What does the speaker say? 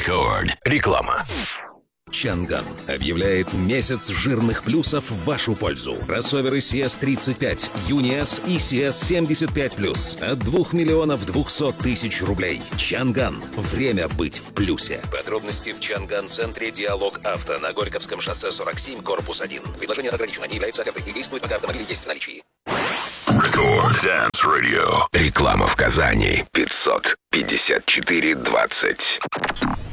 Рекорд. Реклама. Чанган объявляет месяц жирных плюсов в вашу пользу. Кроссоверы CS35, Uni-S и CS75+. От 2 миллионов 200 тысяч рублей. Чанган. Время быть в плюсе. Подробности в Чанган-центре «Диалог Авто» на Горьковском шоссе 47, корпус 1. Предложение ограничено, не является офертой и действует, пока автомобиль есть в наличии. Рекорд Dance Radio. Реклама в Казани. 554-20.